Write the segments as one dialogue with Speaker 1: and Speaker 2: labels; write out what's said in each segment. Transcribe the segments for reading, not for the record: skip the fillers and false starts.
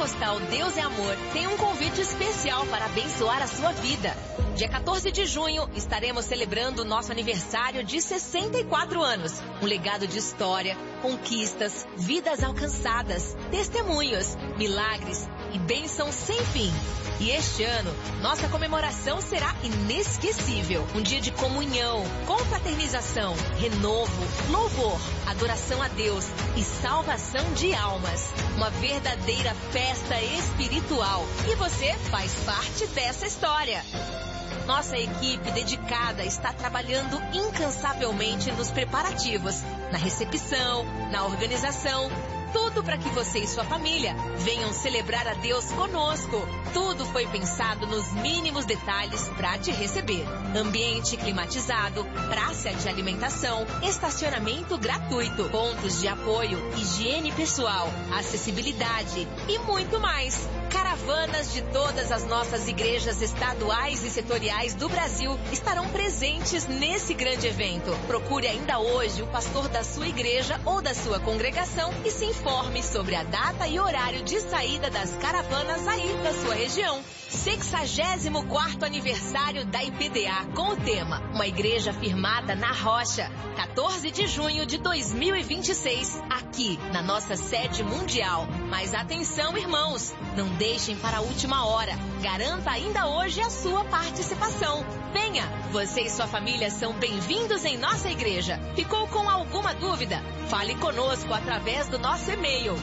Speaker 1: Pentecostal Deus é Amor tem um convite especial para abençoar a sua vida. Dia 14 de junho, estaremos celebrando o nosso aniversário de 64 anos. Um legado de história, conquistas, vidas alcançadas, testemunhos, milagres e bênçãos sem fim. E este ano, nossa comemoração será inesquecível. Um dia de comunhão, confraternização, renovo, louvor, adoração a Deus e salvação de almas. Uma verdadeira festa espiritual. E você faz parte dessa história. Nossa equipe dedicada está trabalhando incansavelmente nos preparativos, na recepção, na organização, tudo para que você e sua família venham celebrar a Deus conosco. Tudo foi pensado nos mínimos detalhes para te receber. Ambiente climatizado, praça de alimentação, estacionamento gratuito, pontos de apoio, higiene pessoal, acessibilidade e muito mais. Caravanas de todas as nossas igrejas estaduais e setoriais do Brasil estarão presentes nesse grande evento. Procure ainda hoje o pastor da sua igreja ou da sua congregação e se informe sobre a data e horário de saída das caravanas aí da sua região. 64º aniversário da IPDA com o tema Uma Igreja Firmada na Rocha. 14 de junho de 2026, aqui na nossa sede mundial. Mas atenção, irmãos, não deixem para a última hora. Garanta ainda hoje a sua participação. Venha, você e sua família são bem-vindos em nossa igreja. Ficou com alguma dúvida? Fale conosco através do nosso e-mail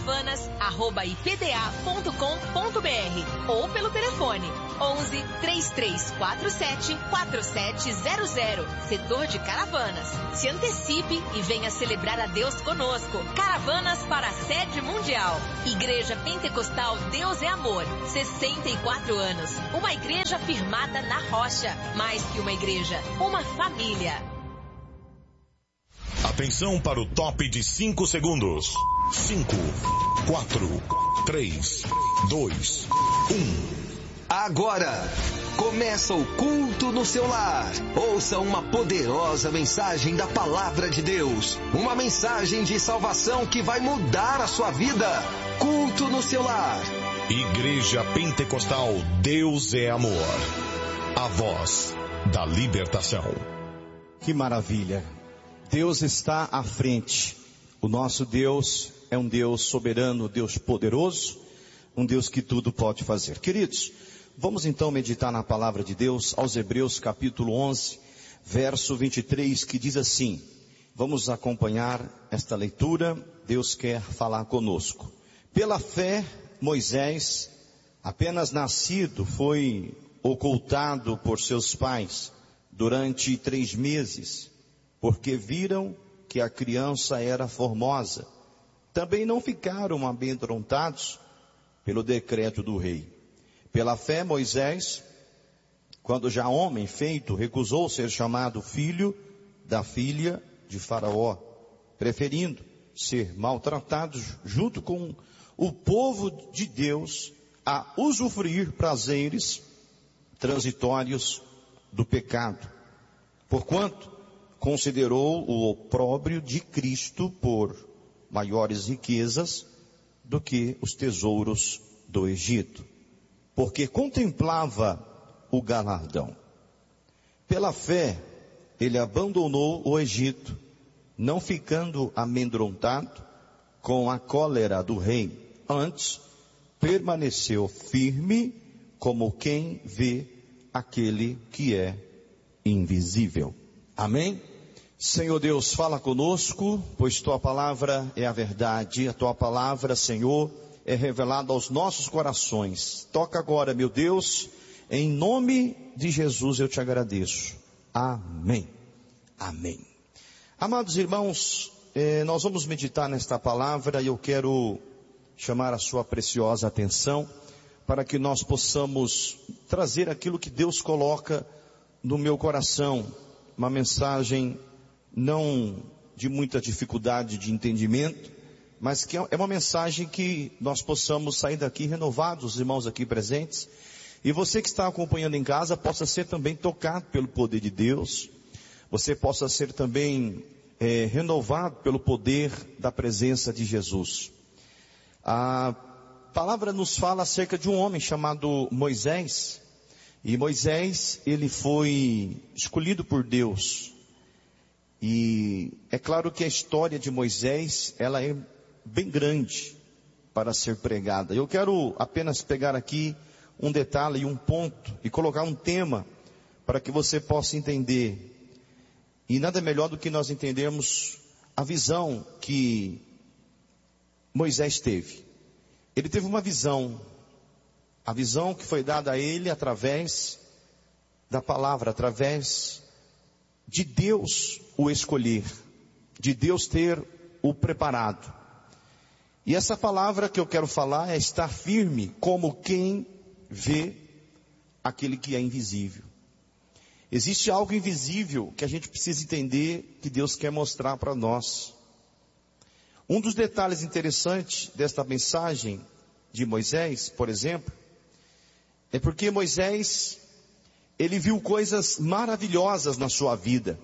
Speaker 1: caravanas@ipda.com.br ou pelo telefone 11 3347 4700, setor de Caravanas. Se antecipe e venha celebrar a Deus conosco. Caravanas para a sede mundial. Igreja Pentecostal Deus é Amor, 64 anos. Uma igreja firmada na rocha. Mais que uma igreja, uma família.
Speaker 2: Atenção para o top de 5 segundos. 5, 4, 3, 2, 1.
Speaker 3: Agora, começa o culto no seu lar. Ouça uma poderosa mensagem da Palavra de Deus. Uma mensagem de salvação que vai mudar a sua vida. Culto no seu lar.
Speaker 2: Igreja Pentecostal Deus é Amor. A voz da libertação.
Speaker 4: Que maravilha. Deus está à frente. O nosso Deus é um Deus soberano, Deus poderoso, um Deus que tudo pode fazer. Queridos, vamos então meditar na palavra de Deus aos Hebreus capítulo 11, verso 23, que diz assim. Vamos acompanhar esta leitura. Deus quer falar conosco. Pela fé, Moisés, apenas nascido, foi ocultado por seus pais durante 3 meses, porque viram que a criança era formosa. Também não ficaram amedrontados pelo decreto do rei. Pela fé, Moisés, quando já homem feito, recusou ser chamado filho da filha de Faraó, preferindo ser maltratado junto com o povo de Deus a usufruir prazeres transitórios do pecado, porquanto considerou o opróbrio de Cristo por maiores riquezas do que os tesouros do Egito, porque contemplava o galardão. Pela fé, ele abandonou o Egito, não ficando amedrontado com a cólera do rei, antes permaneceu firme como quem vê aquele que é invisível. Amém? Senhor Deus, fala conosco, pois tua palavra é a verdade, a tua palavra, Senhor, é revelada aos nossos corações. Toca agora, meu Deus, em nome de Jesus eu te agradeço. Amém. Amém. Amados irmãos, nós vamos meditar nesta palavra e eu quero chamar a sua preciosa atenção para que nós possamos trazer aquilo que Deus coloca no meu coração, uma mensagem não de muita dificuldade de entendimento, mas que é uma mensagem que nós possamos sair daqui renovados, os irmãos aqui presentes, e você que está acompanhando em casa possa ser também tocado pelo poder de Deus, você possa ser também renovado pelo poder da presença de Jesus. palavra nos fala acerca de um homem chamado Moisés. E Moisés, ele foi escolhido por Deus. E é claro que a história de Moisés, ela é bem grande para ser pregada. Eu quero apenas pegar aqui um detalhe e um ponto e colocar um tema para que você possa entender. E nada melhor do que nós entendermos a visão que Moisés teve. Ele teve uma visão, a visão que foi dada a ele através da palavra, através de Deus o escolher, de Deus ter o preparado. E essa palavra que eu quero falar é estar firme como quem vê aquele que é invisível. Existe algo invisível que a gente precisa entender que Deus quer mostrar para nós. Um dos detalhes interessantes desta mensagem de Moisés, por exemplo, é porque Moisés, ele viu coisas maravilhosas na sua vida.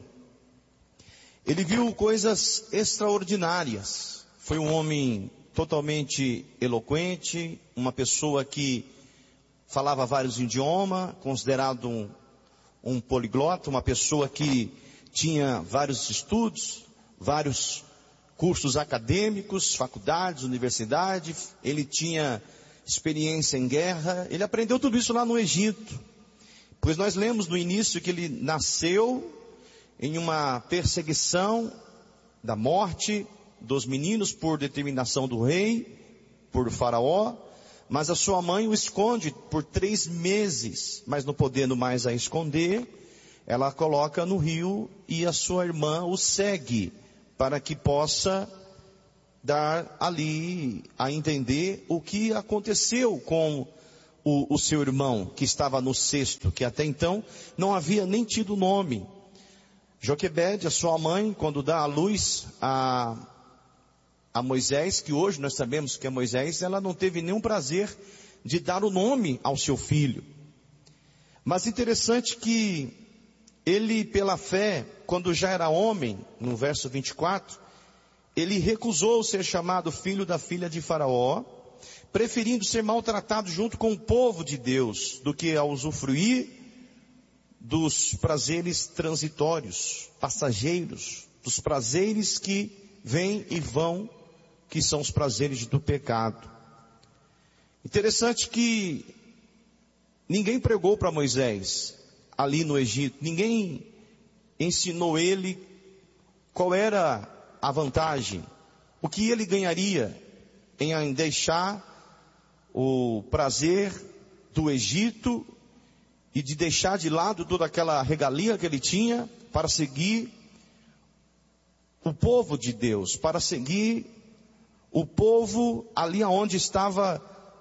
Speaker 4: Ele viu coisas extraordinárias. Foi um homem totalmente eloquente, uma pessoa que falava vários idiomas, considerado um poliglota, uma pessoa que tinha vários estudos, vários cursos acadêmicos, faculdades, universidade. Ele tinha experiência em guerra. Ele aprendeu tudo isso lá no Egito. Pois nós lemos no início que ele nasceu em uma perseguição da morte dos meninos por determinação do rei, por Faraó. Mas a sua mãe o esconde por 3 meses, mas não podendo mais a esconder, ela coloca no rio e a sua irmã o segue, para que possa dar ali a entender o que aconteceu com o seu irmão, que estava no cesto, que até então não havia nem tido nome. Joquebede, a sua mãe, quando dá à luz a Moisés, que hoje nós sabemos que é Moisés, ela não teve nenhum prazer de dar o nome ao seu filho. Mas interessante que ele, pela fé, quando já era homem, no verso 24, ele recusou ser chamado filho da filha de Faraó, preferindo ser maltratado junto com o povo de Deus, do que a usufruir dos prazeres transitórios, passageiros, dos prazeres que vêm e vão, que são os prazeres do pecado. Interessante que ninguém pregou para Moisés ali no Egito, ninguém ensinou ele qual era a vantagem, o que ele ganharia em deixar o prazer do Egito e de deixar de lado toda aquela regalia que ele tinha para seguir o povo de Deus, para seguir o povo ali onde estava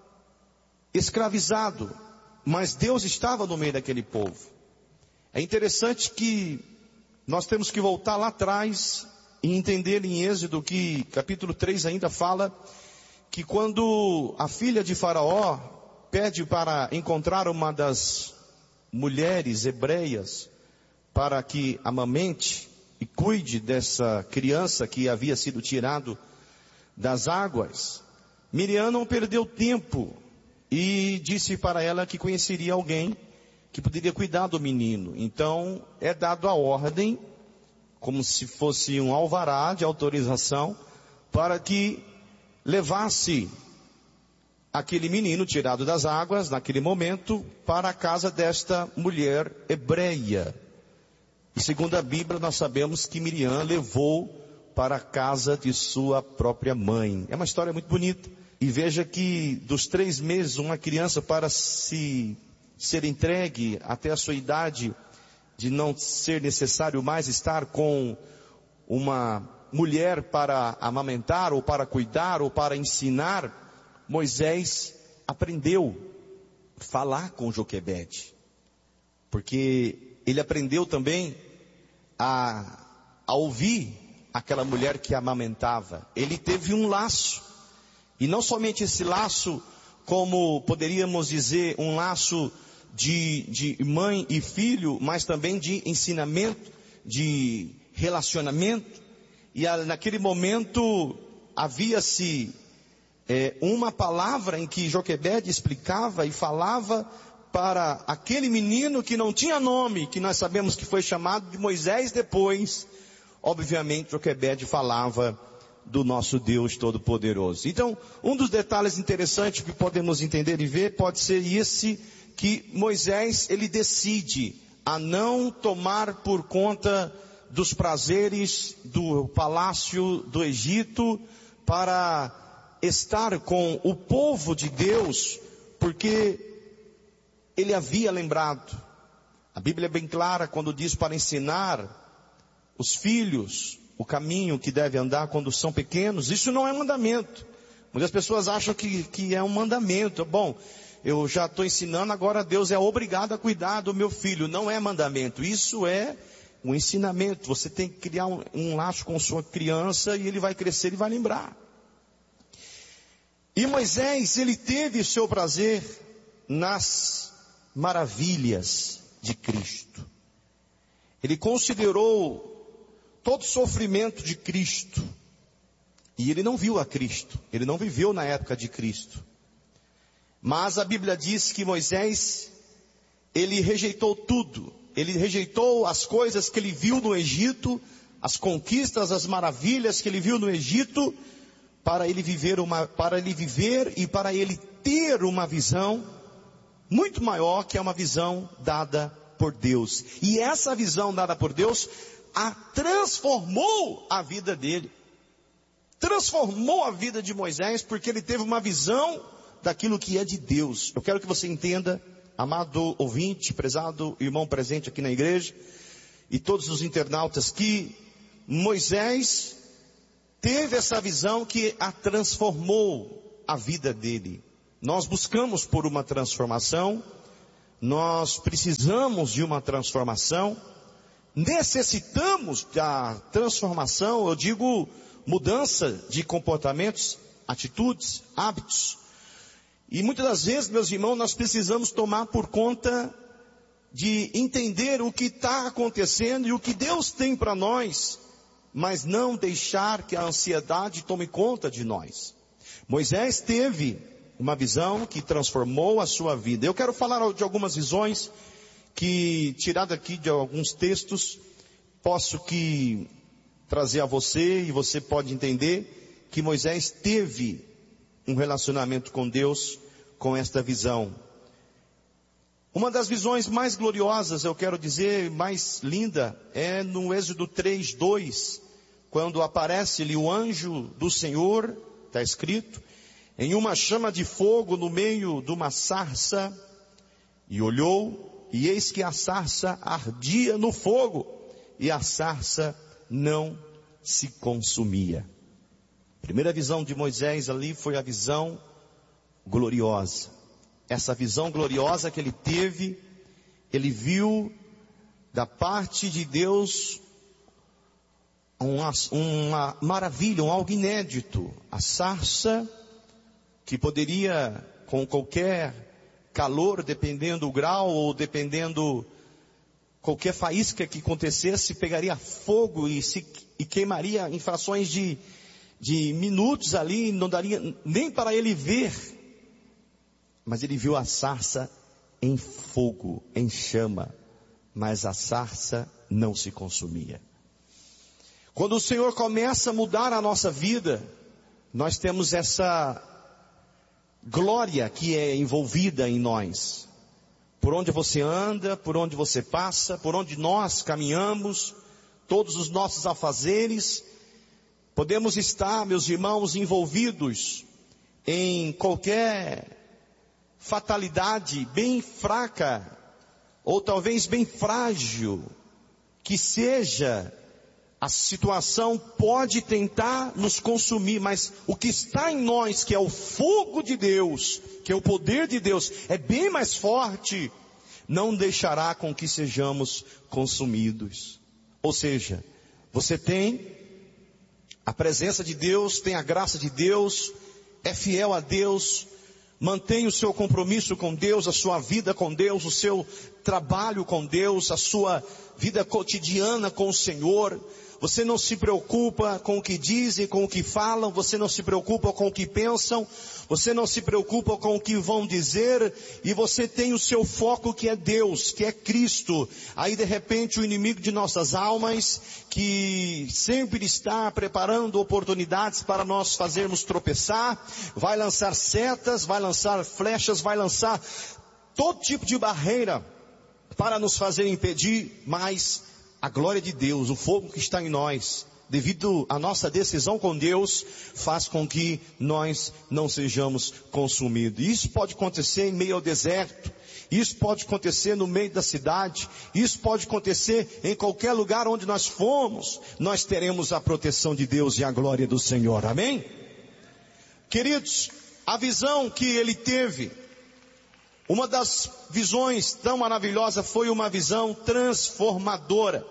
Speaker 4: escravizado, mas Deus estava no meio daquele povo. É interessante que nós temos que voltar lá atrás e entender em Êxodo que capítulo 3 ainda fala que quando a filha de Faraó pede para encontrar uma das mulheres hebreias para que amamente e cuide dessa criança que havia sido tirado das águas, Miriam não perdeu tempo e disse para ela que conheceria alguém que poderia cuidar do menino. Então é dado a ordem, como se fosse um alvará de autorização, para que levasse aquele menino tirado das águas, naquele momento, para a casa desta mulher hebreia. E segundo a Bíblia, nós sabemos que Miriam levou para a casa de sua própria mãe. É uma história muito bonita. E veja que dos 3 meses, uma criança para ser entregue até a sua idade, de não ser necessário mais estar com uma mulher para amamentar, ou para cuidar, ou para ensinar, Moisés aprendeu a falar com Joquebede. Porque ele aprendeu também a ouvir aquela mulher que amamentava. Ele teve um laço. E não somente esse laço, como poderíamos dizer, um laço de mãe e filho, mas também de ensinamento, de relacionamento. E naquele momento havia-se uma palavra em que Joquebede explicava e falava para aquele menino que não tinha nome, que nós sabemos que foi chamado de Moisés depois. Obviamente Joquebede falava do nosso Deus Todo-Poderoso. Então, um dos detalhes interessantes que podemos entender e ver pode ser esse, que Moisés, ele decide a não tomar por conta dos prazeres do palácio do Egito para estar com o povo de Deus, porque ele havia lembrado. A Bíblia é bem clara quando diz para ensinar os filhos o caminho que deve andar quando são pequenos. Isso não é mandamento. Muitas pessoas acham que é um mandamento. Bom, eu já estou ensinando, agora Deus é obrigado a cuidar do meu filho. Não é mandamento, isso é um ensinamento. Você tem que criar um laço com sua criança e ele vai crescer e vai lembrar. E Moisés, ele teve seu prazer nas maravilhas de Cristo. Ele considerou todo o sofrimento de Cristo. E ele não viu a Cristo. Ele não viveu na época de Cristo. Mas a Bíblia diz que Moisés, ele rejeitou tudo. Ele rejeitou as coisas que ele viu no Egito, as conquistas, as maravilhas que ele viu no Egito, para ele viver e para ele ter uma visão muito maior, que é uma visão dada por Deus. E essa visão dada por Deus transformou a vida dele. Transformou a vida de Moisés, porque ele teve uma visão daquilo que é de Deus. Eu quero que você entenda, amado ouvinte, prezado irmão presente aqui na igreja, e todos os internautas, que Moisés teve essa visão que transformou a vida dele. Nós buscamos por uma transformação, nós precisamos de uma transformação, necessitamos da transformação, eu digo mudança de comportamentos, atitudes, hábitos. E muitas das vezes, meus irmãos, nós precisamos tomar por conta de entender o que está acontecendo e o que Deus tem para nós, mas não deixar que a ansiedade tome conta de nós. Moisés teve uma visão que transformou a sua vida. Eu quero falar de algumas visões que, tirado aqui de alguns textos, posso trazer a você, e você pode entender que Moisés teve um relacionamento com Deus com esta visão. Uma das visões mais gloriosas, eu quero dizer, mais linda, é no Êxodo 3:2, quando aparece-lhe o anjo do Senhor, está escrito, em uma chama de fogo no meio de uma sarça, e olhou, e eis que a sarça ardia no fogo, e a sarça não se consumia. A primeira visão de Moisés ali foi a visão gloriosa. Essa visão gloriosa que ele teve, ele viu da parte de Deus uma maravilha, algo inédito. A sarça, que poderia, com qualquer calor, dependendo do grau, ou dependendo qualquer faísca que acontecesse, pegaria fogo e queimaria em frações de minutos ali, não daria nem para ele ver. Mas ele viu a sarça em fogo, em chama, mas a sarça não se consumia. Quando o Senhor começa a mudar a nossa vida, nós temos essa glória que é envolvida em nós. Por onde você anda, por onde você passa, por onde nós caminhamos, todos os nossos afazeres, podemos estar, meus irmãos, envolvidos em qualquer fatalidade bem fraca, ou talvez bem frágil, que seja, a situação pode tentar nos consumir, mas o que está em nós, que é o fogo de Deus, que é o poder de Deus, é bem mais forte, não deixará com que sejamos consumidos. Ou seja, você tem a presença de Deus, tem a graça de Deus, é fiel a Deus, mantém o seu compromisso com Deus, a sua vida com Deus, o seu trabalho com Deus, a sua vida cotidiana com o Senhor. você não se preocupa com o que dizem, com o que falam, você não se preocupa com o que pensam, você não se preocupa com o que vão dizer, e você tem o seu foco que é Deus, que é Cristo. Aí de repente o inimigo de nossas almas, que sempre está preparando oportunidades para nós fazermos tropeçar, vai lançar setas, vai lançar flechas, vai lançar todo tipo de barreira para nos fazer impedir, mas a glória de Deus, o fogo que está em nós, devido à nossa decisão com Deus, faz com que nós não sejamos consumidos. Isso pode acontecer em meio ao deserto, isso pode acontecer no meio da cidade, isso pode acontecer em qualquer lugar onde nós formos, nós teremos a proteção de Deus e a glória do Senhor, amém? Queridos, a visão que ele teve, uma das visões tão maravilhosas foi uma visão transformadora.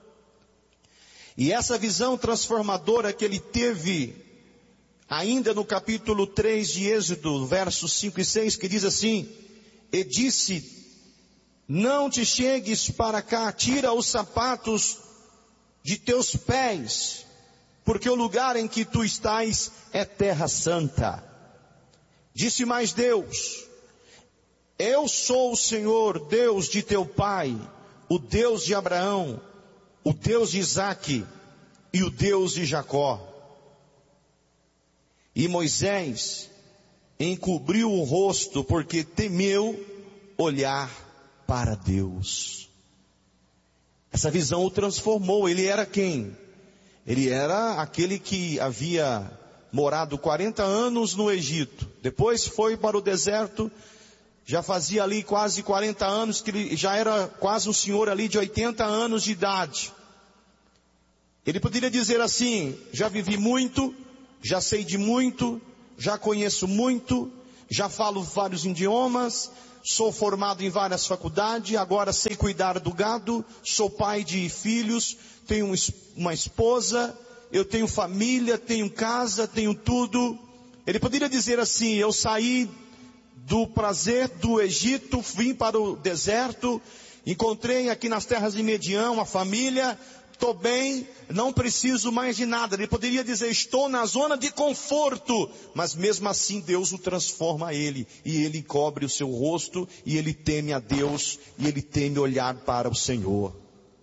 Speaker 4: E essa visão transformadora que ele teve, ainda no capítulo 3 de Êxodo, versos 5 e 6, que diz assim: e disse, não te chegues para cá, tira os sapatos de teus pés, porque o lugar em que tu estás é terra santa. Disse mais Deus, eu sou o Senhor, Deus de teu pai, o Deus de Abraão, o Deus de Isaque e o Deus de Jacó. E Moisés encobriu o rosto porque temeu olhar para Deus. Essa visão o transformou. Ele era quem? Ele era aquele que havia morado 40 anos no Egito. Depois foi para o deserto. Já fazia ali quase 40 anos, que ele já era quase um senhor ali de 80 anos de idade. Ele poderia dizer assim, já vivi muito, já sei de muito, já conheço muito, já falo vários idiomas, sou formado em várias faculdades, agora sei cuidar do gado, sou pai de filhos, tenho uma esposa, eu tenho família, tenho casa, tenho tudo. Ele poderia dizer assim, eu saí do prazer do Egito, vim para o deserto, encontrei aqui nas terras de Midian uma família, estou bem, não preciso mais de nada. Ele poderia dizer, estou na zona de conforto, mas mesmo assim Deus o transforma ele, e ele cobre o seu rosto, e ele teme a Deus, e ele teme olhar para o Senhor.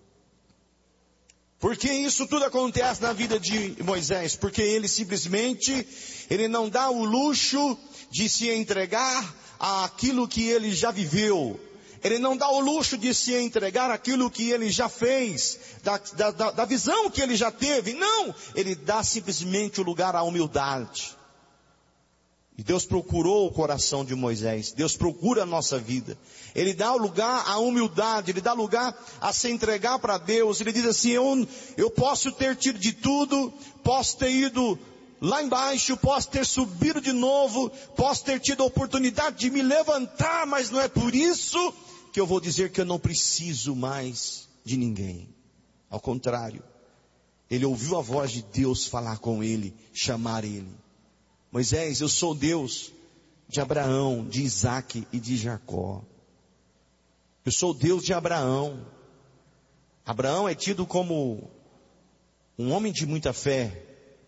Speaker 4: Por que isso tudo acontece na vida de Moisés? Porque ele simplesmente, ele não dá o luxo de se entregar àquilo que ele já viveu. Ele não dá o luxo de se entregar àquilo que ele já fez, da visão que ele já teve. Não, ele dá simplesmente o lugar à humildade. E Deus procurou o coração de Moisés. Deus procura a nossa vida. Ele dá o lugar à humildade. Ele dá lugar a se entregar para Deus. Ele diz assim, eu posso ter tido de tudo, posso ter ido lá embaixo, posso ter subido de novo, posso ter tido a oportunidade de me levantar, mas não é por isso que eu vou dizer que eu não preciso mais de ninguém. Ao contrário, ele ouviu a voz de Deus falar com ele, chamar ele. Moisés, eu sou Deus de Abraão, de Isaque e de Jacó. Eu sou Deus de Abraão. Abraão é tido como um homem de muita fé.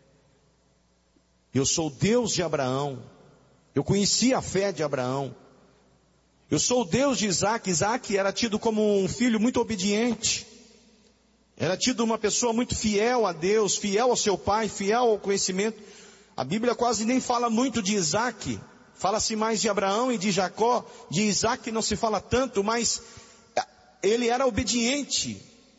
Speaker 4: Eu sou Deus de Abraão. Eu conheci a fé de Abraão. Eu sou o Deus de Isaque. Isaque era tido como um filho muito obediente. Era tido uma pessoa muito fiel a Deus, fiel ao seu pai, fiel ao conhecimento. A Bíblia quase nem fala muito de Isaque. Fala-se mais de Abraão e de Jacó. De Isaque não se fala tanto, mas ele era obediente.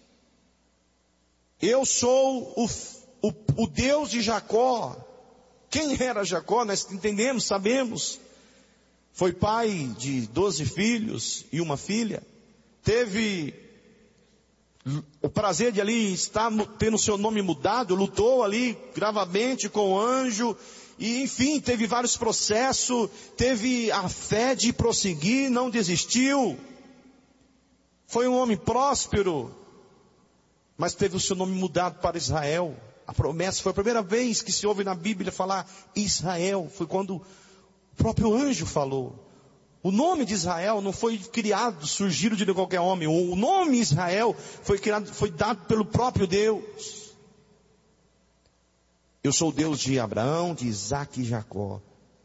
Speaker 4: Eu sou o Deus de Jacó. Quem era Jacó? Nós entendemos, sabemos. Foi pai de 12 filhos e uma filha. Teve o prazer de ali estar tendo seu nome mudado. Lutou ali gravemente com o anjo. E enfim, teve vários processos. Teve a fé de prosseguir, não desistiu. Foi um homem próspero. Mas teve o seu nome mudado para Israel. A promessa foi a primeira vez que se ouve na Bíblia falar Israel. Foi quando o próprio anjo falou. O nome de Israel não foi criado, surgido de qualquer homem. O nome Israel foi criado, foi dado pelo próprio Deus. Eu sou o Deus de Abraão, de Isaque e Jacó.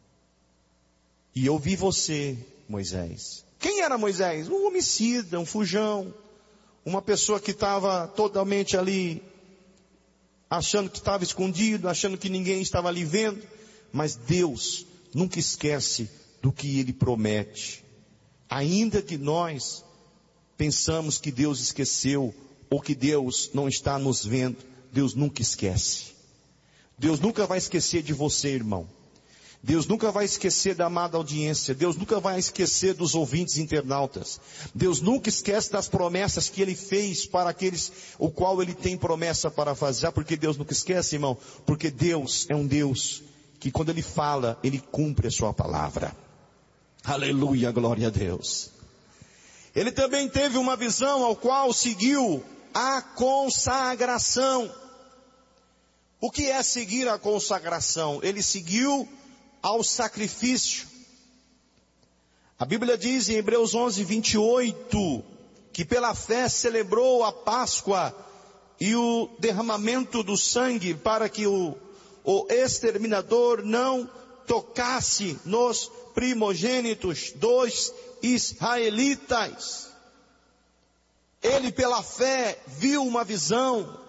Speaker 4: E eu vi você, Moisés. Quem era Moisés? Um homicida, um fujão. Uma pessoa que estava totalmente ali, achando que estava escondido, achando que ninguém estava ali vendo. Mas Deus nunca esquece do que Ele promete. Ainda que nós pensamos que Deus esqueceu, ou que Deus não está nos vendo, Deus nunca esquece. Deus nunca vai esquecer de você, irmão. Deus nunca vai esquecer da amada audiência. Deus nunca vai esquecer dos ouvintes internautas. Deus nunca esquece das promessas que Ele fez para aqueles o qual Ele tem promessa para fazer. Sabe por que Deus nunca esquece, irmão? Porque Deus é um Deus que quando Ele fala, Ele cumpre a sua palavra. Aleluia, glória a Deus. Ele também teve uma visão ao qual seguiu a consagração. O que é seguir a consagração? Ele seguiu ao sacrifício. A Bíblia diz em Hebreus 11, 28, que pela fé celebrou a Páscoa e o derramamento do sangue para que o exterminador não tocasse nos primogênitos dos israelitas. Ele pela fé viu uma visão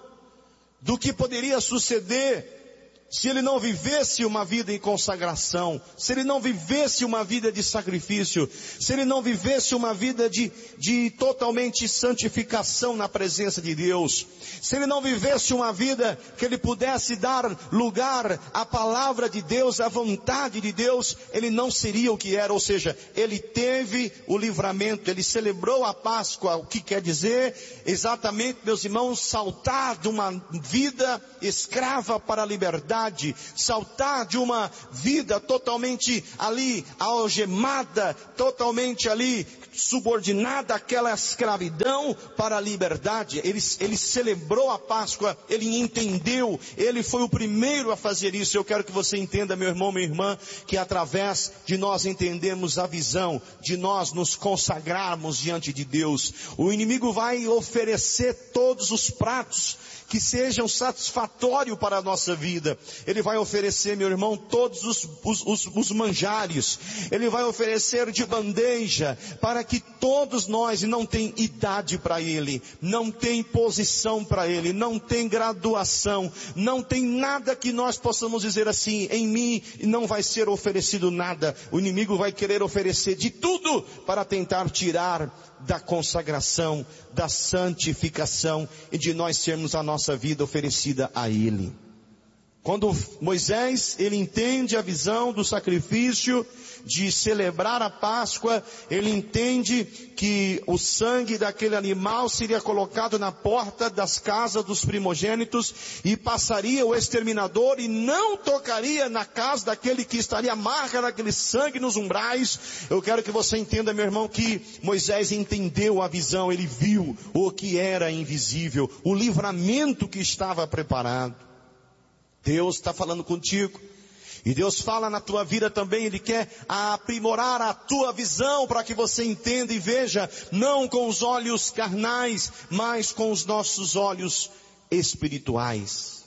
Speaker 4: do que poderia suceder se ele não vivesse uma vida em consagração, se ele não vivesse uma vida de sacrifício, se ele não vivesse uma vida de totalmente santificação na presença de Deus, se ele não vivesse uma vida que ele pudesse dar lugar à palavra de Deus, à vontade de Deus, ele não seria o que era. Ou seja, ele teve o livramento, ele celebrou a Páscoa. O que quer dizer? Exatamente, meus irmãos, saltar de uma vida escrava para a liberdade, saltar de uma vida totalmente ali algemada, totalmente ali subordinada àquela escravidão para a liberdade. Ele celebrou a Páscoa, ele entendeu, ele foi o primeiro a fazer isso. Eu quero que você entenda, meu irmão, minha irmã, que através de nós entendermos a visão, de nós nos consagrarmos diante de Deus, o inimigo vai oferecer todos os pratos que sejam satisfatórios para a nossa vida. Ele vai oferecer, meu irmão, todos os manjares. Ele vai oferecer de bandeja para que todos nós, e não tem idade para ele, não tem posição para ele, não tem graduação, não tem nada que nós possamos dizer assim, em mim não vai ser oferecido nada. O inimigo vai querer oferecer de tudo para tentar tirar da consagração, da santificação e de nós termos a nossa vida oferecida a Ele. Quando Moisés, ele entende a visão do sacrifício, de celebrar a Páscoa, ele entende que o sangue daquele animal seria colocado na porta das casas dos primogênitos e passaria o exterminador e não tocaria na casa daquele que estaria marca daquele sangue nos umbrais. Eu quero que você entenda, meu irmão, que Moisés entendeu a visão, ele viu o que era invisível, o livramento que estava preparado. Deus está falando contigo. E Deus fala na tua vida também. Ele quer aprimorar a tua visão para que você entenda e veja, não com os olhos carnais, mas com os nossos olhos espirituais.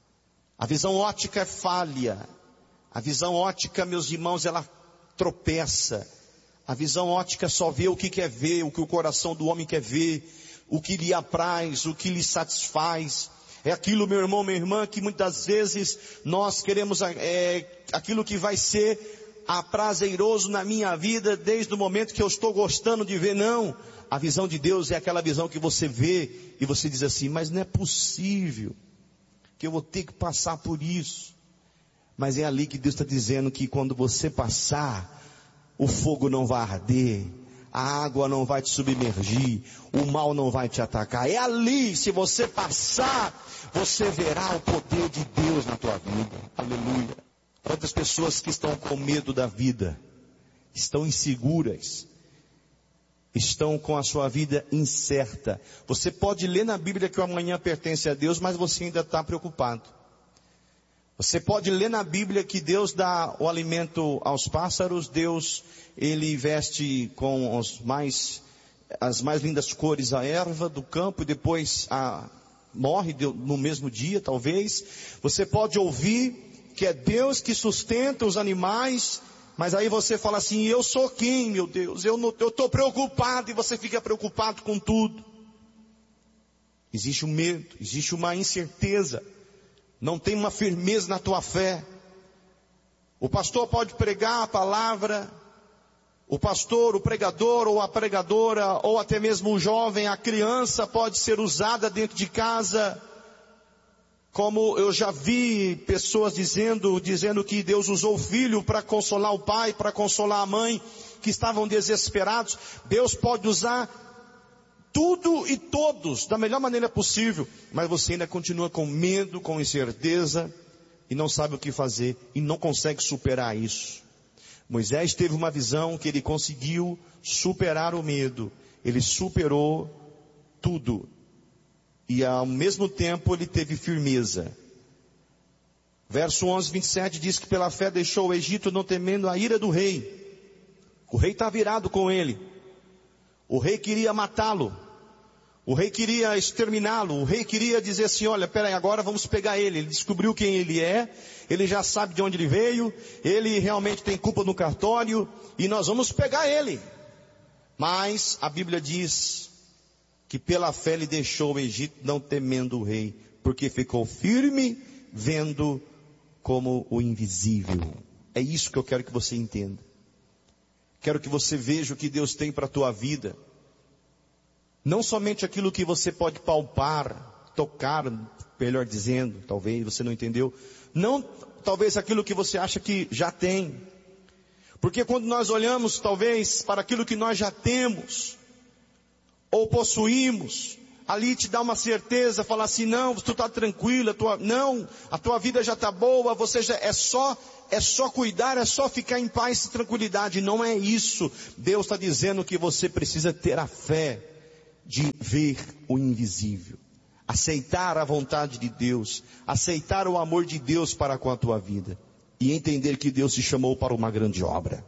Speaker 4: A visão óptica é falha. A visão óptica, meus irmãos, ela tropeça. A visão óptica só vê o que quer ver, o que o coração do homem quer ver, o que lhe apraz, o que lhe satisfaz. É aquilo, meu irmão, minha irmã, que muitas vezes nós queremos, aquilo que vai ser aprazeroso na minha vida desde o momento que eu estou gostando de ver. Não, a visão de Deus é aquela visão que você vê e você diz assim, mas não é possível que eu vou ter que passar por isso. Mas é ali que Deus está dizendo que quando você passar, o fogo não vai arder, a água não vai te submergir, o mal não vai te atacar. É ali, se você passar, você verá o poder de Deus na tua vida. Aleluia. Quantas pessoas que estão com medo da vida, estão inseguras, estão com a sua vida incerta. Você pode ler na Bíblia que o amanhã pertence a Deus, mas você ainda está preocupado. Você pode ler na Bíblia que Deus dá o alimento aos pássaros, Deus, Ele veste com as mais lindas cores a erva do campo e depois morre no mesmo dia, talvez. Você pode ouvir que é Deus que sustenta os animais, mas aí você fala assim, eu sou quem, meu Deus? Eu estou preocupado, e você fica preocupado com tudo. Existe um medo, existe uma incerteza, não tem uma firmeza na tua fé. O pastor pode pregar a palavra, o pastor, o pregador ou a pregadora, ou até mesmo o jovem, a criança pode ser usada dentro de casa, como eu já vi pessoas dizendo que Deus usou o filho para consolar o pai, para consolar a mãe, que estavam desesperados. Deus pode usar tudo e todos da melhor maneira possível, mas você ainda continua com medo, com incerteza, e não sabe o que fazer, e não consegue superar isso. Moisés teve uma visão que ele conseguiu superar o medo, ele superou tudo, e ao mesmo tempo ele teve firmeza. Verso 11, 27 diz que pela fé deixou o Egito, não temendo a ira do rei. O rei está virado com ele, o rei queria matá-lo, o rei queria exterminá-lo, o rei queria dizer assim, olha, peraí, agora vamos pegar ele. Ele descobriu quem ele é, ele já sabe de onde ele veio, ele realmente tem culpa no cartório, e nós vamos pegar ele. Mas a Bíblia diz que pela fé ele deixou o Egito, não temendo o rei, porque ficou firme, vendo como o invisível. É isso que eu quero que você entenda. Quero que você veja o que Deus tem para a tua vida. Não somente aquilo que você pode palpar, tocar, melhor dizendo, talvez você não entendeu. Não talvez aquilo que você acha que já tem. Porque quando nós olhamos talvez para aquilo que nós já temos, ou possuímos, ali te dá uma certeza, falar assim, não, tu está tranquila, a tua vida já está boa, você já é só cuidar, é só ficar em paz e tranquilidade. Não é isso. Deus está dizendo que você precisa ter a fé de ver o invisível, aceitar a vontade de Deus, aceitar o amor de Deus para com a tua vida, e entender que Deus te chamou para uma grande obra.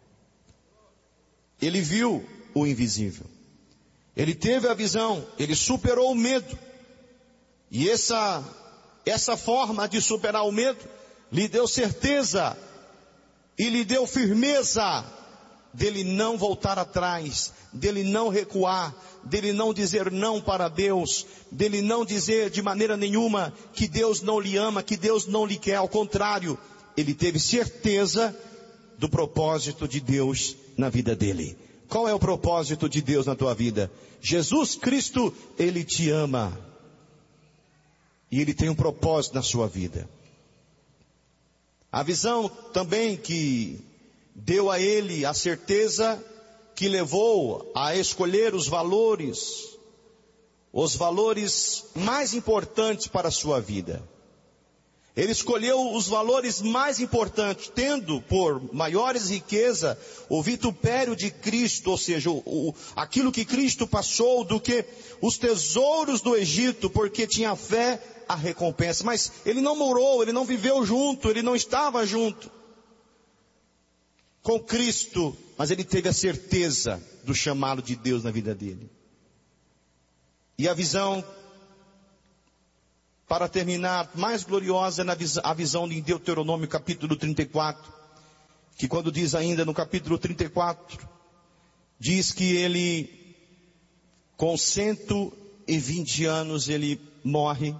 Speaker 4: Ele viu o invisível, ele teve a visão, ele superou o medo, e essa forma de superar o medo lhe deu certeza e lhe deu firmeza dele não voltar atrás, dele não recuar, dele não dizer não para Deus, dele não dizer de maneira nenhuma que Deus não lhe ama, que Deus não lhe quer. Ao contrário, ele teve certeza do propósito de Deus na vida dele. Qual é o propósito de Deus na tua vida? Jesus Cristo, Ele te ama, e Ele tem um propósito na sua vida. A visão também que deu a ele a certeza, que levou a escolher os valores mais importantes para a sua vida. Ele escolheu os valores mais importantes, tendo por maiores riqueza o vitupério de Cristo, ou seja, aquilo que Cristo passou, do que os tesouros do Egito, porque tinha fé, a recompensa. Mas ele não morou, ele não viveu junto, ele não estava junto com Cristo, mas ele teve a certeza do chamado de Deus na vida dele. E a visão, para terminar, mais gloriosa é a visão de Deuteronômio capítulo 34, que quando diz ainda no capítulo 34, diz que ele, com 120 anos, ele morre,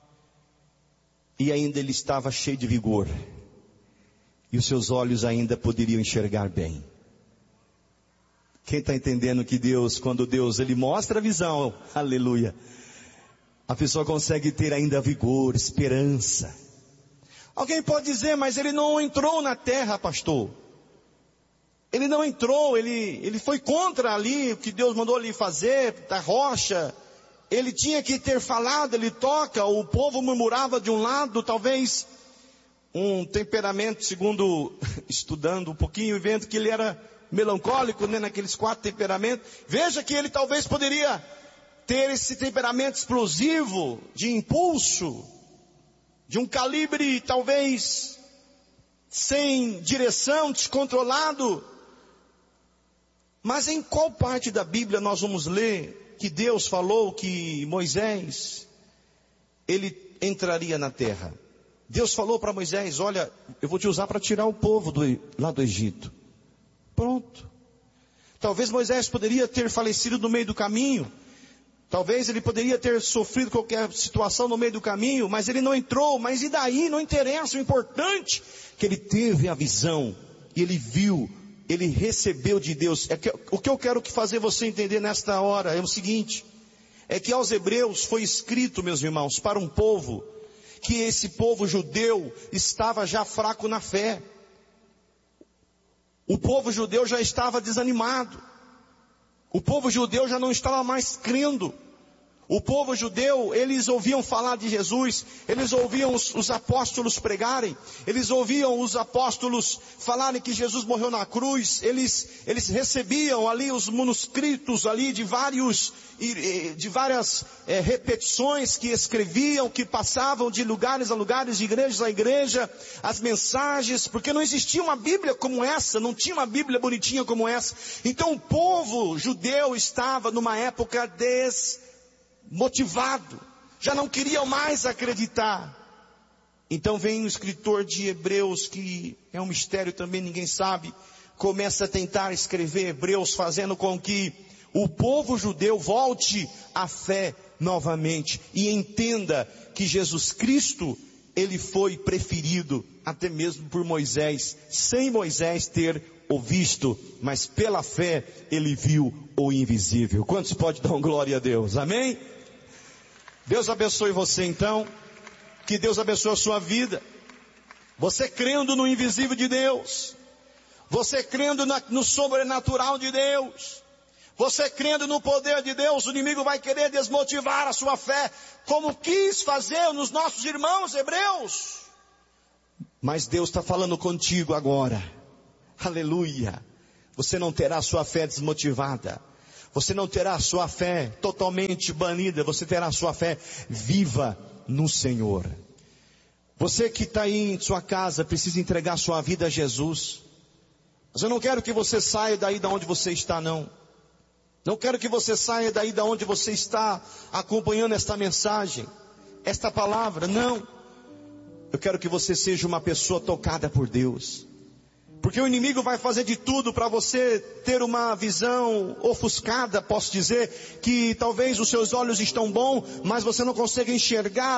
Speaker 4: e ainda ele estava cheio de vigor, e os seus olhos ainda poderiam enxergar bem. Quem está entendendo que Deus, quando Deus ele mostra a visão, aleluia, a pessoa consegue ter ainda vigor, esperança. Alguém pode dizer, mas ele não entrou na terra, pastor. Ele não entrou, ele foi contra ali o que Deus mandou ele fazer, da rocha. Ele tinha que ter falado, ele toca, o povo murmurava de um lado, talvez um temperamento, segundo estudando um pouquinho e vendo que ele era melancólico, né, naqueles 4 temperamentos. Veja que ele talvez poderia ter esse temperamento explosivo, de impulso, de um calibre talvez sem direção, descontrolado. Mas em qual parte da Bíblia nós vamos ler que Deus falou que Moisés ele entraria na terra. Deus falou para Moisés: olha, eu vou te usar para tirar o povo lá do Egito. Pronto. Talvez Moisés poderia ter falecido no meio do caminho. Talvez ele poderia ter sofrido qualquer situação no meio do caminho, mas ele não entrou. Mas e daí? Não interessa. O importante é que ele teve a visão, e ele viu, ele recebeu de Deus. O que eu quero fazer você entender nesta hora é o seguinte: é que aos hebreus foi escrito, meus irmãos, para um povo, que esse povo judeu estava já fraco na fé. O povo judeu já estava desanimado. O povo judeu já não estava mais crendo. O povo judeu, eles ouviam falar de Jesus, eles ouviam os apóstolos pregarem, eles ouviam os apóstolos falarem que Jesus morreu na cruz, eles recebiam ali os manuscritos ali de várias repetições que escreviam, que passavam de lugares a lugares, de igreja a igreja, as mensagens, porque não existia uma Bíblia como essa, não tinha uma Bíblia bonitinha como essa. Então o povo judeu estava numa época desmotivado, já não queriam mais acreditar. Então vem o escritor de Hebreus, que é um mistério também, ninguém sabe, começa a tentar escrever Hebreus, fazendo com que o povo judeu volte à fé novamente e entenda que Jesus Cristo, ele foi preferido até mesmo por Moisés, sem Moisés ter o visto, mas pela fé ele viu o invisível. Quantos pode dar glória a Deus? Amém? Deus abençoe você então, que Deus abençoe a sua vida, você crendo no invisível de Deus, você crendo no sobrenatural de Deus, você crendo no poder de Deus. O inimigo vai querer desmotivar a sua fé, como quis fazer nos nossos irmãos hebreus, mas Deus está falando contigo agora, aleluia. Você não terá a sua fé desmotivada, você não terá a sua fé totalmente banida, você terá a sua fé viva no Senhor. Você que está aí em sua casa, precisa entregar sua vida a Jesus. Mas eu não quero que você saia daí da onde você está, não. Não quero que você saia daí da onde você está acompanhando esta mensagem, esta palavra, não. Eu quero que você seja uma pessoa tocada por Deus. Porque o inimigo vai fazer de tudo para você ter uma visão ofuscada, posso dizer, que talvez os seus olhos estão bons, mas você não consegue enxergar